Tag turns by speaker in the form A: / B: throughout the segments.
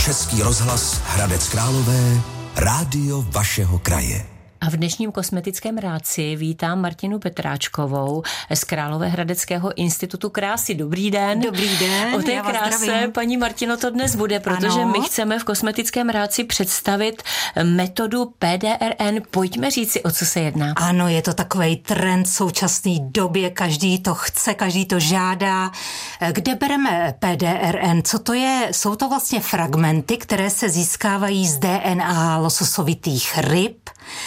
A: Český rozhlas Hradec Králové, rádio vašeho kraje.
B: A v dnešním kosmetickém ráci vítám Martinu Petráčkovou z Královéhradeckého institutu krásy. Dobrý den.
C: Dobrý den.
B: O té kráse, zdravím. Paní Martino, to dnes bude, protože my chceme v kosmetickém ráci představit metodu PDRN. Pojďme říci, o co se jedná.
C: Ano, je to takovej trend v současné době, každý to chce, každý to žádá. Kde bereme PDRN? Co to je? Jsou to vlastně fragmenty, které se získávají z DNA lososovitých ryb.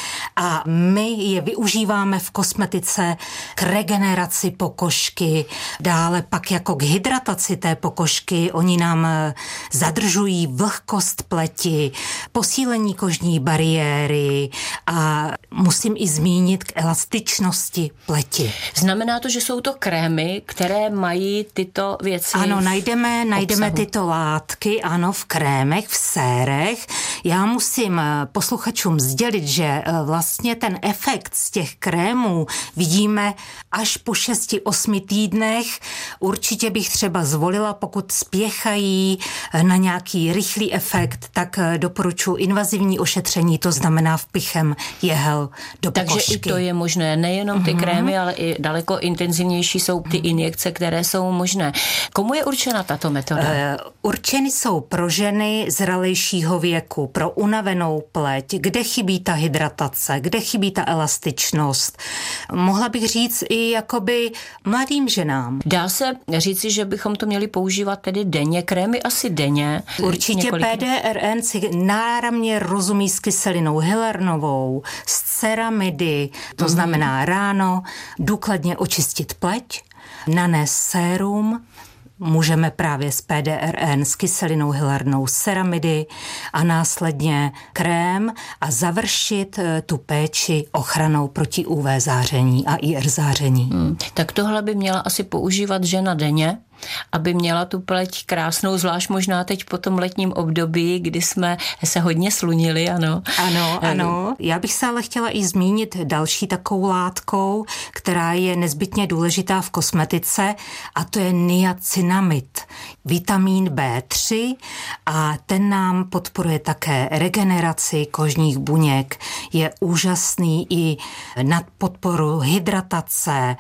C: A my je využíváme v kosmetice k regeneraci pokožky, dále pak jako k hydrataci té pokožky. Oni nám zadržují vlhkost pleti, posílení kožní bariéry a musím i zmínit k elastičnosti pleti.
B: Znamená to, že jsou to krémy, které mají tyto věci?
C: Ano, najdeme tyto látky, ano, v krémech, v sérech. Já musím posluchačům sdělit, že vlastně ten efekt z těch krémů vidíme až po 6-8 týdnech. Určitě bych třeba zvolila, pokud spěchají na nějaký rychlý efekt, tak doporučuji invazivní ošetření, to znamená vpichem jehel do pokožky.
B: Takže i to je možné, nejenom ty krémy, ale i daleko intenzivnější jsou ty injekce, které jsou možné. Komu je určena tato metoda?
C: Určeny jsou pro ženy zralejšího věku, pro unavenou pleť, kde chybí ta hydratace, kde chybí ta elastičnost. Mohla bych říct i jakoby mladým ženám.
B: Dá se říci, že bychom to měli používat tedy denně, krémy asi denně?
C: Určitě PDRN si náramně rozumí s kyselinou hyaluronovou, s ceramidy, to znamená ráno důkladně očistit pleť, nanést sérum, můžeme právě s PDRN, s kyselinou hyaluronovou, s ceramidy a následně krém a završit tu péči ochranou proti UV záření a IR záření.
B: Tak tohle by měla asi používat žena denně, aby měla tu pleť krásnou, zvlášť možná teď po tom letním období, kdy jsme se hodně slunili, ano.
C: Ano. Já bych se ale chtěla i zmínit další takovou látkou, která je nezbytně důležitá v kosmetice, a to je niacinamid, vitamin B3, a ten nám podporuje také regeneraci kožních buněk. Je úžasný i na podporu hydratace,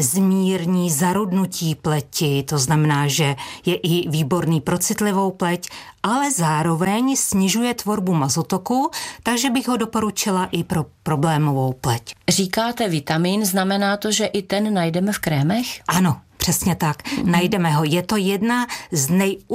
C: zmírní zarudnutí pleti, to znamená, že je i výborný pro citlivou pleť, ale zároveň snižuje tvorbu mazotoku, takže bych ho doporučila i pro problémovou pleť.
B: Říkáte vitamin, znamená to, že i ten najdeme v krémech?
C: Ano. Přesně tak, najdeme ho. Je to jedna z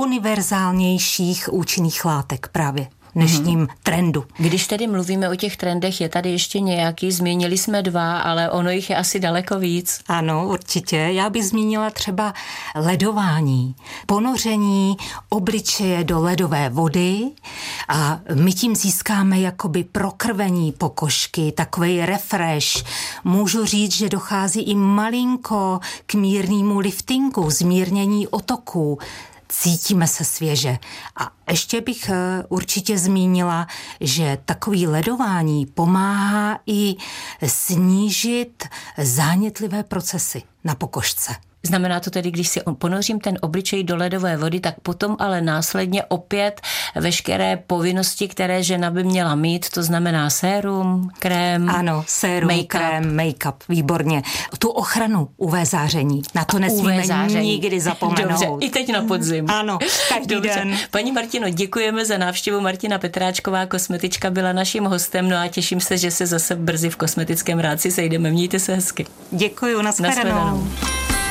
C: nejuniverzálnějších účinných látek právě v dnešním trendu.
B: Když tedy mluvíme o těch trendech, je tady ještě nějaký, zmínili jsme 2, ale ono jich je asi daleko víc.
C: Ano, určitě. Já bych zmínila třeba ledování, ponoření obličeje do ledové vody a my tím získáme jakoby prokrvení pokožky, takovej refresh. Můžu říct, že dochází i malinko k mírnému liftingu, zmírnění otoků. Cítíme se svěže. A ještě bych určitě zmínila, že takový ledování pomáhá i snížit zánětlivé procesy na pokožce.
B: Znamená to tedy, když si ponořím ten obličej do ledové vody, tak potom ale následně opět veškeré povinnosti, které žena by měla mít, to znamená sérum, krém,
C: ano, sérum, krém, make-up, výborně. Tu ochranu UV záření, na to nesmíme nikdy zapomenout.
B: Dobře, i teď na podzim.
C: Ano, každý den.
B: Paní Martino, děkujeme za návštěvu. Martina Petráčková, kosmetička, byla naším hostem, no a těším se, že se zase brzy v kosmetickém ráci sejdeme. Mějte se hezky.
C: Děkuju, nashledanou.